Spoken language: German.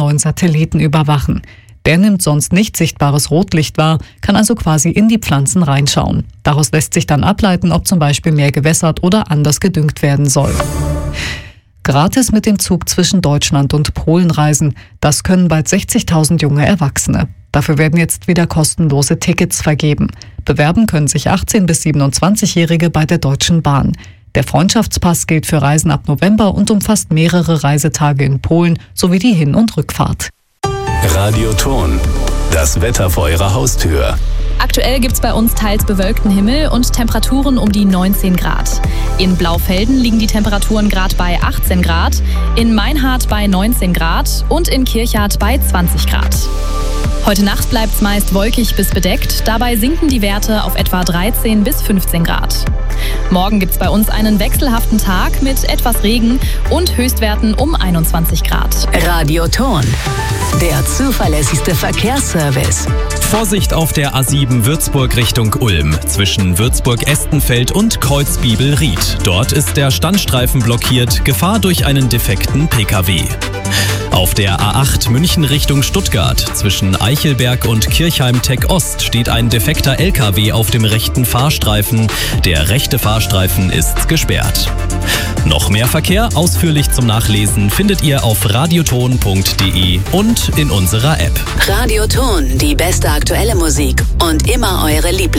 neuen Satelliten überwachen. Der nimmt sonst nicht sichtbares Rotlicht wahr, kann also quasi in die Pflanzen reinschauen. Daraus lässt sich dann ableiten, ob zum Beispiel mehr gewässert oder anders gedüngt werden soll. Gratis mit dem Zug zwischen Deutschland und Polen reisen, das können bald 60.000 junge Erwachsene. Dafür werden jetzt wieder kostenlose Tickets vergeben. Bewerben können sich 18- bis 27-Jährige bei der Deutschen Bahn. Der Freundschaftspass gilt für Reisen ab November und umfasst mehrere Reisetage in Polen sowie die Hin- und Rückfahrt. Radioton, das Wetter vor Ihrer Haustür. Aktuell gibt es bei uns teils bewölkten Himmel und Temperaturen um die 19 Grad. In Blaufelden liegen die Temperaturen gerade bei 18 Grad, in Meinhardt bei 19 Grad und in Kirchhardt bei 20 Grad. Heute Nacht bleibt es meist wolkig bis bedeckt, dabei sinken die Werte auf etwa 13 bis 15 Grad. Morgen gibt es bei uns einen wechselhaften Tag mit etwas Regen und Höchstwerten um 21 Grad. Radioton, der zuverlässigste Verkehrsservice. Vorsicht auf der A7 Würzburg Richtung Ulm, zwischen Würzburg-Estenfeld und Kreuzbiebel-Ried. Dort ist der Standstreifen blockiert, Gefahr durch einen defekten Pkw. Auf der A8 München Richtung Stuttgart, zwischen Eichelberg und Kirchheim-Tech Ost steht ein defekter LKW auf dem rechten Fahrstreifen. Der rechte Fahrstreifen ist gesperrt. Noch mehr Verkehr ausführlich zum Nachlesen findet ihr auf radioton.de und in unserer App. Radioton, die beste aktuelle Musik und immer eure Lieblings.